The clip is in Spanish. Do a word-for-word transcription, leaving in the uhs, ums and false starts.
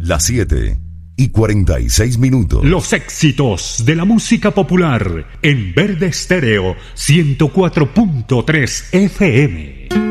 Las siete y cuarenta y seis minutos. Los éxitos de la música popular en Verde Estéreo ciento cuatro punto tres F M.